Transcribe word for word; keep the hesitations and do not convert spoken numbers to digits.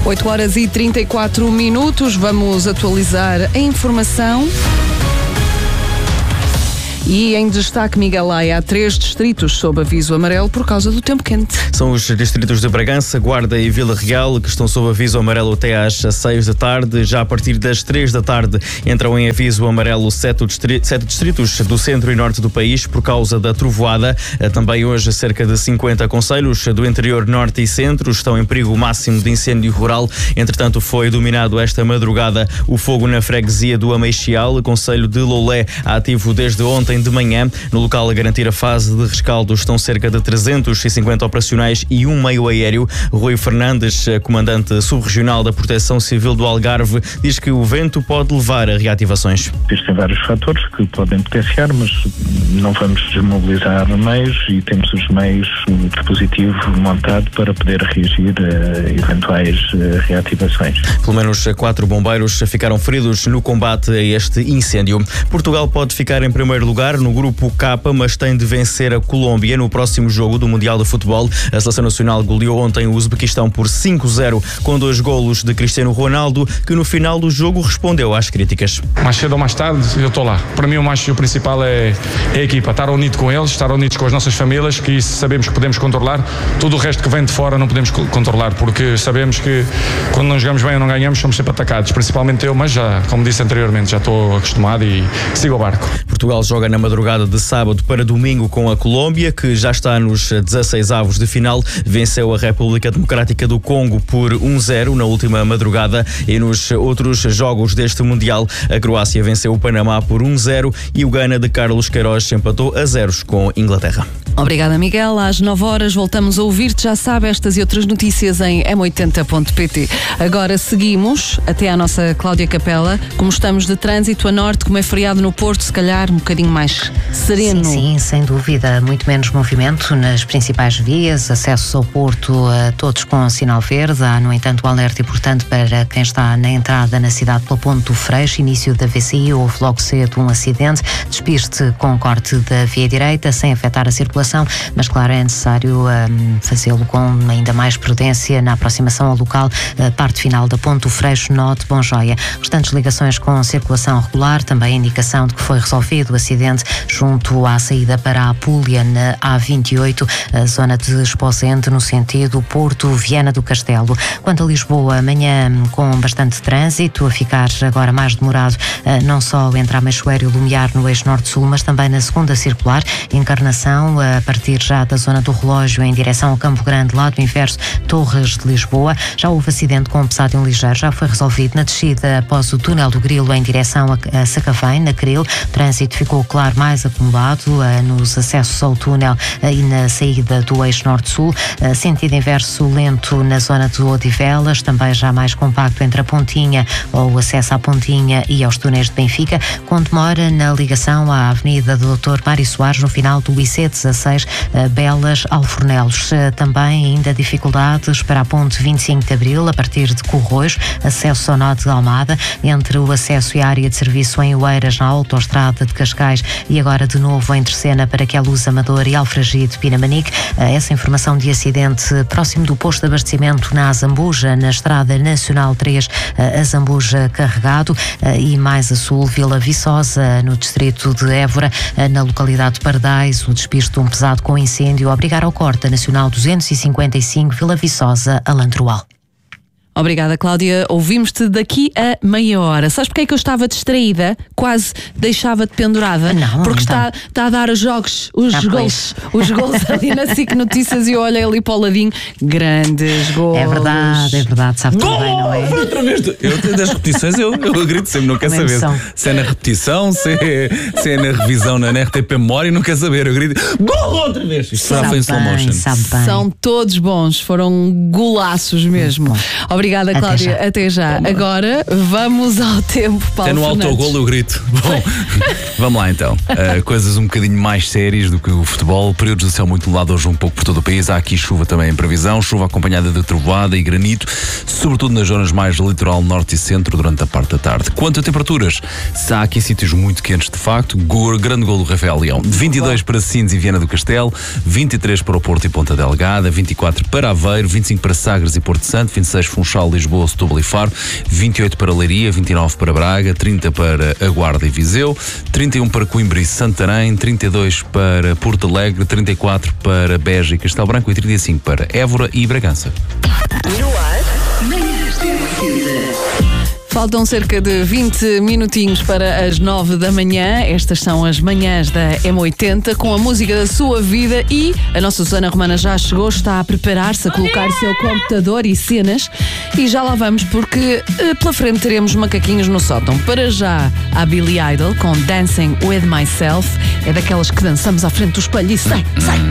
oito horas e trinta e quatro minutos, vamos atualizar a informação. E em destaque, Miguel Laia, há três distritos sob aviso amarelo por causa do tempo quente. São os distritos de Bragança, Guarda e Vila Real, que estão sob aviso amarelo até às seis da tarde. Já a partir das três da tarde entram em aviso amarelo sete, distri- sete distritos do centro e norte do país por causa da trovoada. Também hoje cerca de cinquenta concelhos do interior norte e centro estão em perigo máximo de incêndio rural. Entretanto, foi dominado esta madrugada o fogo na freguesia do Ameixial, concelho de Loulé, ativo desde ontem de manhã. No local a garantir a fase de rescaldo estão cerca de trezentos e cinquenta operacionais e um meio aéreo. Rui Fernandes, comandante subregional da Proteção Civil do Algarve, diz que o vento pode levar a reativações. Existem vários fatores que podem potenciar, mas não vamos desmobilizar meios e temos os meios, o dispositivo montado para poder reagir a eventuais reativações. Pelo menos quatro bombeiros ficaram feridos no combate a este incêndio. Portugal pode ficar em primeiro lugar no grupo K, mas tem de vencer a Colômbia no próximo jogo do Mundial de Futebol. A Seleção Nacional goleou ontem o Uzbequistão por cinco a zero, com dois golos de Cristiano Ronaldo, que no final do jogo respondeu às críticas. Mais cedo ou mais tarde eu estou lá. Para mim o mais o principal é, é a equipa, estar unido com eles, estar unidos com as nossas famílias, que isso sabemos que podemos controlar. Tudo o resto que vem de fora não podemos controlar, porque sabemos que quando não jogamos bem ou não ganhamos somos sempre atacados, principalmente eu, mas já, como disse anteriormente, já estou acostumado e sigo o barco. Portugal joga na madrugada de sábado para domingo com a Colômbia, que já está nos dezasseis avos de final. Venceu a República Democrática do Congo por um a zero na última madrugada, e nos outros jogos deste Mundial a Croácia venceu o Panamá por um a zero e o Gana de Carlos Queiroz empatou a zeros com Inglaterra. Obrigada, Miguel. Às nove horas voltamos a ouvir-te. Já sabe, estas e outras notícias em m oitenta ponto pt. Agora seguimos até à nossa Cláudia Capela. Como estamos de trânsito a norte, como é feriado no Porto, se calhar um bocadinho mais sereno. Sim, sim, sem dúvida. Muito menos movimento nas principais vias. Acessos ao Porto a todos com sinal verde. Há, no entanto, o alerta importante para quem está na entrada na cidade pelo Ponto do Freixo. Início da V C I, houve logo cedo um acidente. Despiste com corte da via direita, sem afetar a circulação, mas claro, é necessário um, fazê-lo com ainda mais prudência na aproximação ao local, uh, parte final da Ponto do Freixo, Norte, Bonjoia. Restantes ligações com circulação regular, também a indicação de que foi resolvido o acidente junto à saída para a Apulia na A vinte e oito, a zona de Esposende, no sentido Porto-Viana do Castelo. Quanto a Lisboa, amanhã com bastante trânsito, a ficar agora mais demorado, uh, não só entre a Meixoeiro e o Lumiar no eixo norte-sul, mas também na segunda circular, Encarnação, a partir já da zona do Relógio em direção ao Campo Grande, lado inverso, Torres de Lisboa. Já houve acidente com um pesado e um ligeiro, já foi resolvido na descida após o túnel do Grilo em direção a Sacavém, na Cril. O trânsito ficou, claro, mais acumulado uh, nos acessos ao túnel uh, e na saída do eixo norte-sul. Uh, sentido inverso lento na zona de Odivelas, também já mais compacto entre a Pontinha ou o acesso à Pontinha e aos túneis de Benfica, com demora na ligação à Avenida do doutor Mário Soares, no final do I C dezasseis, uh, Belas, Alfornelos. Uh, também ainda dificuldades para a Ponte vinte e cinco de Abril, a partir de Corroios, acesso ao nó de Almada, entre o acesso e a área de serviço em Oeiras, na autoestrada de Cascais, e agora de novo em Terceira para Queluz, Amador e Alfragide, Pinamanique. Essa informação de acidente próximo do posto de abastecimento na Azambuja, na Estrada Nacional três, Azambuja carregado, e mais a sul, Vila Viçosa, no distrito de Évora, na localidade de Pardais, o despiste de um pesado com incêndio a obrigar ao corte Nacional duzentos e cinquenta e cinco, Vila Viçosa, Alandroal. Obrigada, Cláudia. Ouvimos-te daqui a meia hora. Sabes porque é que eu estava distraída? Quase deixava-te pendurada. Não, porque não está, está a dar os jogos, os ah, gols, os gols ali na S I C Notícias, e eu olhei ali para o ladinho. Grandes gols. É verdade, é verdade. Sabe tudo bem, não é? Outra vez. Eu, das repetições, eu, eu grito sempre, não quer saber. Se é na repetição, se é, se é na revisão na R T P Memória, não quer saber. Eu grito, gol outra vez. Isto já foi em slow motion. São todos bons, foram golaços mesmo. Obrigada, Cláudia. Até já. Até já. Bom, agora vamos ao tempo, Paulo Até no Fernandes. autogol eu grito. Bom, vamos lá então. Uh, coisas um bocadinho mais sérias do que o futebol. Períodos de céu muito nublado hoje um pouco por todo o país. Há aqui chuva também em previsão. Chuva acompanhada de trovoada e granito, sobretudo nas zonas mais do litoral norte e centro durante a parte da tarde. Quanto a temperaturas, se há aqui sítios muito quentes de facto. Gol, grande gol do Rafael Leão. vinte e dois para Sines e Viana do Castelo, vinte e três para o Porto e Ponta Delgada, vinte e quatro para Aveiro, vinte e cinco para Sagres e Porto Santo, vinte e seis Funchal Funchal, Lisboa, Setúbal e Faro, vinte e oito para Leiria, vinte e nove para Braga, trinta para a Guarda e Viseu, trinta e um para Coimbra e Santarém, trinta e dois para Porto Alegre, trinta e quatro para Beja e Castelo Branco e trinta e cinco para Évora e Bragança. No ar, manhãs de M. Faltam cerca de vinte minutinhos para as nove da manhã. Estas são as manhãs da M oitenta com a música da sua vida e a nossa Susana Romana já chegou, está a preparar-se, a colocar o seu computador e cenas e já lá vamos porque pela frente teremos macaquinhos no sótão. Para já, a Billy Idol com Dancing With Myself, é daquelas que dançamos à frente do espelho e sai, sai,